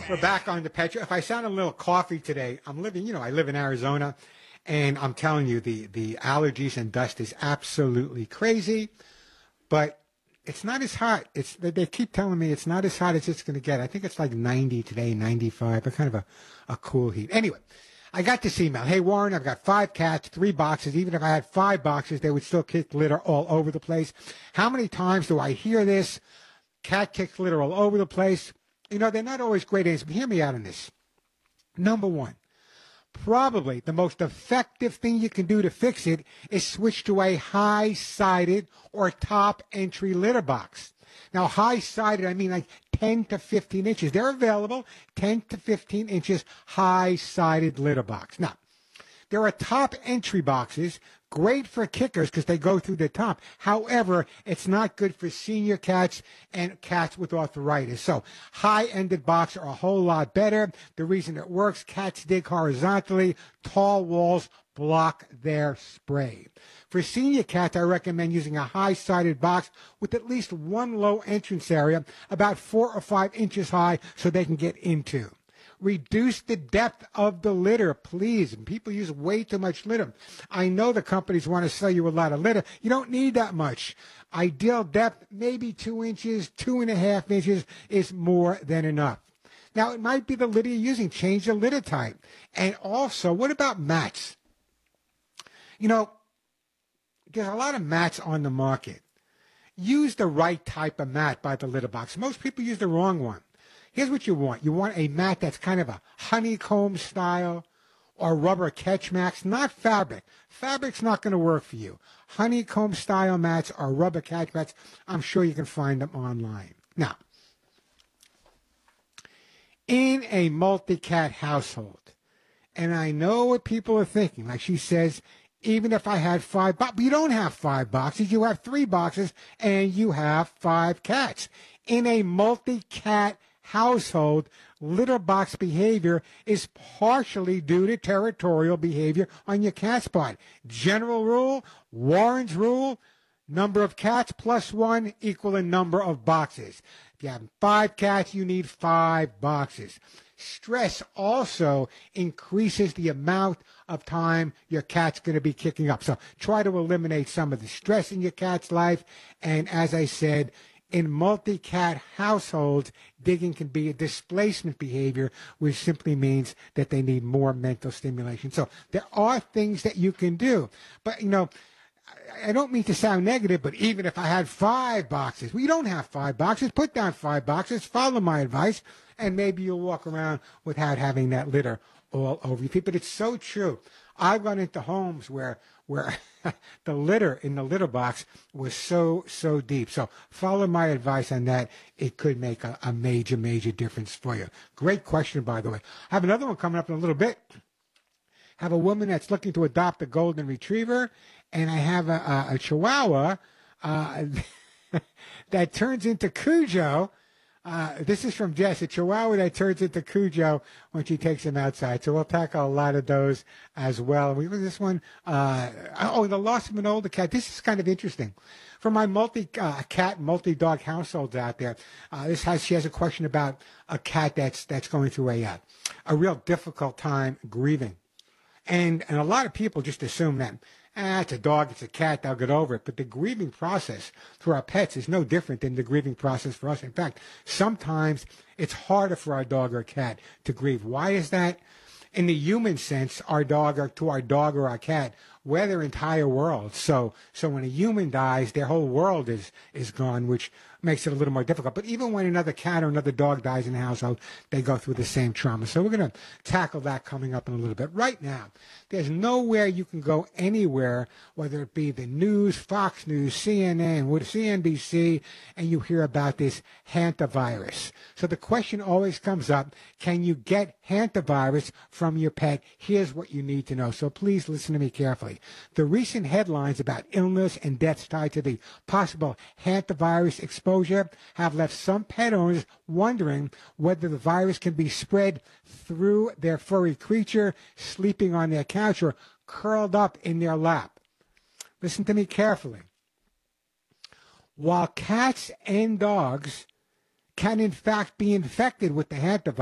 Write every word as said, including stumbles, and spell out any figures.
We're back on the Petro. If I sound a little coffee today, I'm living, you know, I live in Arizona, and I'm telling you, the, the allergies and dust is absolutely crazy, but it's not as hot. It's They they keep telling me it's not as hot as it's going to get. I think it's like ninety today, ninety-five, but kind of a, a cool heat. Anyway, I got this email. Hey, Warren, I've got five cats, three boxes. Even if I had five boxes, they would still kick litter all over the place. How many times do I hear this? Cat kicks litter all over the place. You know, they're not always great answers, but hear me out on this. Number one, probably the most effective thing you can do to fix it is switch to a high-sided or top entry litter box. Now, high-sided, I mean like ten to fifteen inches. They're available, ten to fifteen inches high-sided litter box. Now, there are top entry boxes, great for kickers because they go through the top. However, it's not good for senior cats and cats with arthritis. So high-ended boxes are a whole lot better. The reason it works, cats dig horizontally. Tall walls block their spray. For senior cats, I recommend using a high-sided box with at least one low entrance area, about four or five inches high, so they can get into. Reduce the depth of the litter, please. People use way too much litter. I know the companies want to sell you a lot of litter. You don't need that much. Ideal depth, maybe two inches, two and a half inches is more than enough. Now, it might be the litter you're using. Change the litter type. And also, what about mats? You know, there's a lot of mats on the market. Use the right type of mat by the litter box. Most people use the wrong one. Here's what you want. You want a mat that's kind of a honeycomb style or rubber catch mats, not fabric. Fabric's not going to work for you. Honeycomb style mats or rubber catch mats, I'm sure you can find them online. Now, in a multi-cat household, and I know what people are thinking, like she says, even if I had five boxes, but you don't have five boxes, you have three boxes, and you have five cats. In a multi-cat household, litter box behavior is partially due to territorial behavior on your cat's part. General rule, Warren's rule, number of cats plus one equal a number of boxes. If you have five cats, you need five boxes. Stress also increases the amount of time your cat's going to be kicking up. So try to eliminate some of the stress in your cat's life. And as I said, in multi-cat households, digging can be a displacement behavior, which simply means that they need more mental stimulation. So there are things that you can do. But, you know, I don't mean to sound negative, but even if I had five boxes, well, you don't have five boxes. Put down five boxes. Follow my advice, and maybe you'll walk around without having that litter all over your feet. But it's so true. I've gone into homes where where the litter in the litter box was so, so deep. So follow my advice on that. It could make a, a major, major difference for you. Great question, by the way. I have another one coming up in a little bit. I have a woman that's looking to adopt a golden retriever, and I have a, a, a Chihuahua uh, that turns into Cujo. Uh, this is from Jess, a Chihuahua that turns into Cujo when she takes him outside. So we'll tackle a lot of those as well. We this one, uh, oh, the loss of an older cat. This is kind of interesting. For my multi-cat, uh, multi-dog households out there, uh, this has she has a question about a cat that's that's going through a uh, a real difficult time grieving, and and a lot of people just assume that. Ah, it's a dog, it's a cat, they'll get over it. But the grieving process for our pets is no different than the grieving process for us. In fact, sometimes it's harder for our dog or cat to grieve. Why is that? In the human sense, our dog or to our dog or our cat, we're their entire world. So so when a human dies, their whole world is is gone, which makes it a little more difficult. But even when another cat or another dog dies in the household, they go through the same trauma. So we're going to tackle that coming up in a little bit. Right now, there's nowhere you can go anywhere, whether it be the news, Fox News, C N N, C N B C, and you hear about this hantavirus. So the question always comes up, can you get hantavirus from your pet? Here's what you need to know. So please listen to me carefully. The recent headlines about illness and deaths tied to the possible hantavirus exposure have left some pet owners wondering whether the virus can be spread through their furry creature sleeping on their couch or curled up in their lap. Listen to me carefully. While cats and dogs can in fact be infected with the hantavirus,